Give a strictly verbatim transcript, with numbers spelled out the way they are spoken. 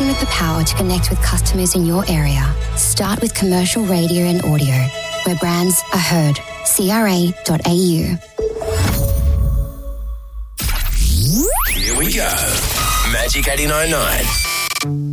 Rising with the power to connect with customers in your area. Start with commercial radio and audio, where brands are heard. C R A dot A U. Here we go. Magic eighty-nine point nine.